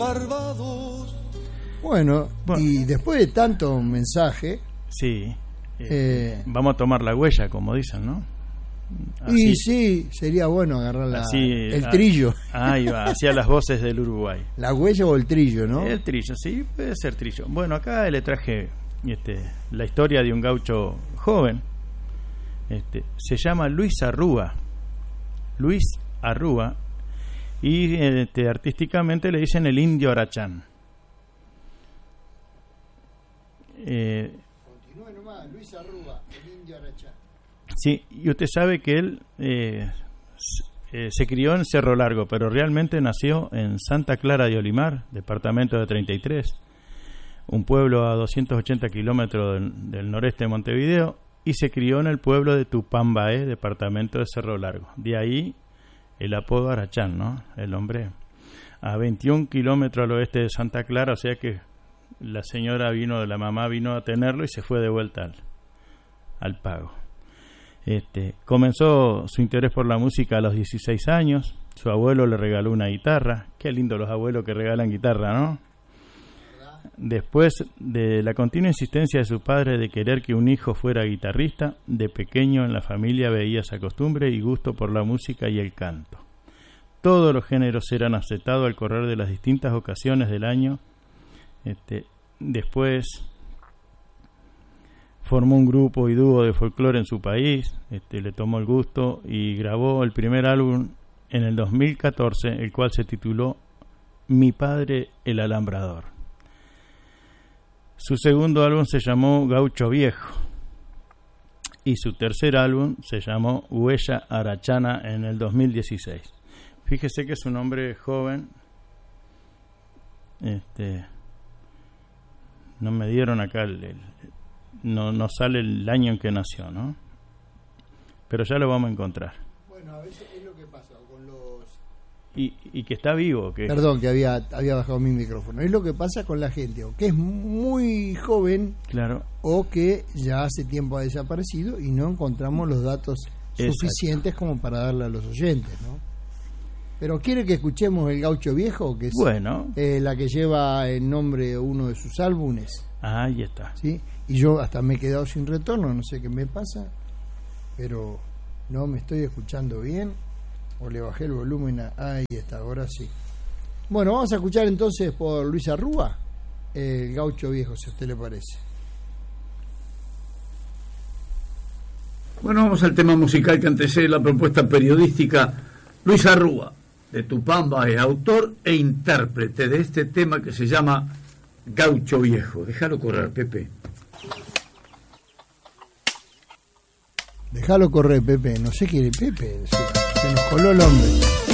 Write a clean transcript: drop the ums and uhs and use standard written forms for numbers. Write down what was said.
Bueno, y después de tanto mensaje... Sí, vamos a tomar la huella, como dicen, ¿no? Así, y sí, sería bueno agarrar el trillo. Ahí va, hacia las voces del Uruguay. La huella o el trillo, ¿no? El trillo, sí, puede ser trillo. Bueno, acá le traje la historia de un gaucho joven. Se llama Luis Arrúa. Luis Arrúa. Y artísticamente le dicen el Indio Arachán. Continúe nomás, Luis Arrúa, el Indio Arachán. Sí, y usted sabe que él se crió en Cerro Largo, pero realmente nació en Santa Clara de Olimar, departamento de 33, un pueblo a 280 kilómetros del noreste de Montevideo, y se crió en el pueblo de Tupambaé, departamento de Cerro Largo. De ahí el apodo Arachán, ¿no? El hombre a 21 kilómetros al oeste de Santa Clara, o sea que la mamá vino a tenerlo y se fue de vuelta al pago. Comenzó su interés por la música a los 16 años. Su abuelo le regaló una guitarra. Qué lindo los abuelos que regalan guitarra, ¿no? Después de la continua insistencia de su padre de querer que un hijo fuera guitarrista, de pequeño en la familia veía esa costumbre y gusto por la música y el canto. Todos los géneros eran aceptados al correr de las distintas ocasiones del año. Después formó un grupo y dúo de folclore en su país, le tomó el gusto y grabó el primer álbum en el 2014, el cual se tituló Mi Padre el Alambrador. Su segundo álbum se llamó Gaucho Viejo y su tercer álbum se llamó Huella Arachana en el 2016. Fíjese que es un hombre joven, no me dieron acá no sale el año en que nació, ¿no? Pero ya lo vamos a encontrar. Bueno, a veces es lo que pasa con los... Y que está vivo. Perdón, que había bajado mi micrófono. Es lo que pasa con la gente, o que es muy joven, claro, o que ya hace tiempo ha desaparecido y no encontramos los datos suficientes como para darle a los oyentes, ¿no? Pero ¿quiere que escuchemos el Gaucho Viejo? Que es la que lleva el nombre de uno de sus álbumes. Ahí está. ¿Sí? Y yo hasta me he quedado sin retorno, no sé qué me pasa, pero no me estoy escuchando bien, o le bajé el volumen ahí está, ahora sí. Bueno, vamos a escuchar entonces por Luis Arrúa el Gaucho Viejo, si a usted le parece. Bueno, vamos al tema musical que antecede la propuesta periodística. Luis Arrúa, de Tupamba, es autor e intérprete de este tema que se llama Gaucho Viejo. Déjalo correr, Pepe. Déjalo correr, Pepe. No sé quién es Pepe. Se nos coló el hombre.